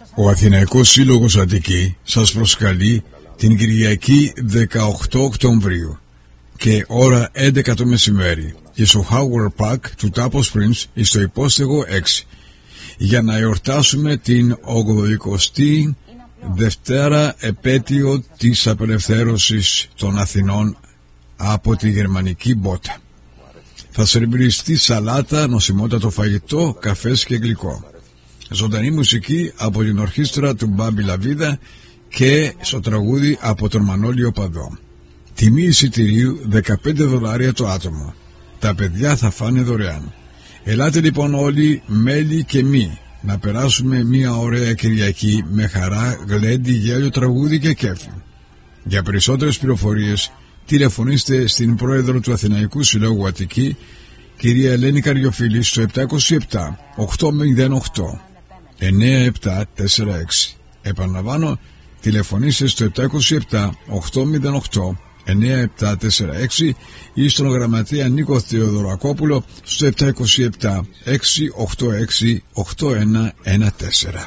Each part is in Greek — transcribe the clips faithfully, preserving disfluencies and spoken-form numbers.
Ο Αθηναϊκός Σύλλογος Αττική σας προσκαλεί την Κυριακή δεκαοκτώ Οκτωβρίου και ώρα έντεκα το μεσημέρι στο Howard Park του Tapo Springs στο υπόστεγο έξι για να εορτάσουμε την ογδοηκοστή Δευτέρα επέτειο της απελευθέρωσης των Αθηνών από τη γερμανική μπότα. Θα σερβιριστεί σαλάτα, νοσημότατο φαγητό, καφές και γλυκό. Ζωντανή μουσική από την ορχήστρα του Μπάμπη Λαβίδα και στο τραγούδι από τον Μανώλιο Παδό. Τιμή εισιτηρίου δεκαπέντε δολάρια το άτομο. Τα παιδιά θα φάνε δωρεάν. Ελάτε λοιπόν όλοι, μέλη και μη, να περάσουμε μια ωραία Κυριακή με χαρά, γλέντι, γέλιο, τραγούδι και κέφι. Για περισσότερες πληροφορίες τηλεφωνήστε στην πρόεδρο του Αθηναϊκού Συλλόγου Αττική, κυρία Ελένη Καριοφίλη, στο επτά είκοσι επτά οκτώ μηδέν οκτώ εννιά επτά τέσσερα έξι. Επαναλαμβάνω, τηλεφωνήστε στο επτά είκοσι επτά οκτώ μηδέν οκτώ εννιά επτά τέσσερα έξι ή στον γραμματέα Νίκο Θεοδωρακόπουλο στο επτά είκοσι επτά έξι οκτώ έξι οκτώ ένα ένα τέσσερα.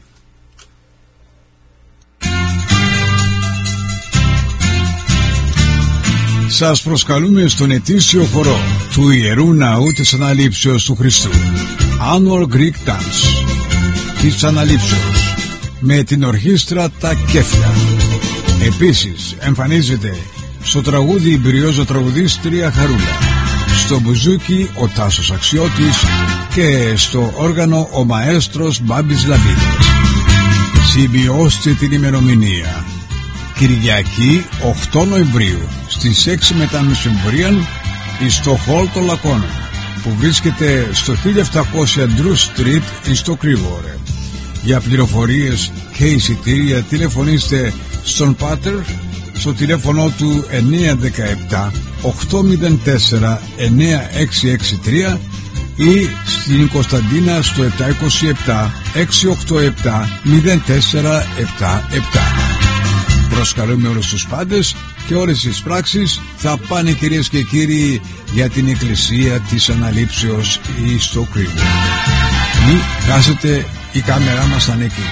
Σας προσκαλούμε στον ετήσιο χορό του Ιερού Ναού της Αναλήψεως του Χριστού, Annual Greek Dance της Αναλήψεως, με την ορχήστρα Τα Κέφια. Επίσης εμφανίζεται στο τραγούδι η μπριόζο τραγουδίστρια Χαρούλα, στο μπουζούκι ο Τάσος Αξιώτης και στο όργανο ο μαέστρος Μπάμπης Λαβίδας. Σημειώστε την ημερομηνία: Κυριακή οκτώ Νοεμβρίου στις έξι μετά μεσημβρίαν στο Χολ των Λακώνων, που βρίσκεται στο χίλια επτακόσια Drew Street στο Κρύβορε. Για πληροφορίες και εισιτήρια τηλεφωνήστε στον Πάτερ στο τηλέφωνο του εννιά ένα επτά οκτώ μηδέν τέσσερα εννιά έξι έξι τρία ή στην Κωνσταντίνα στο επτά είκοσι επτά έξι οκτώ επτά μηδέν τέσσερα επτά επτά. Προσκαλούμε όλους τους πάντες και όλες τις πράξεις θα πάνε, κυρίες και κύριοι, για την Εκκλησία της Αναλήψεως ή στο Κρύβο. Μην χάσετε, η κάμερά μας θα είναι εκεί.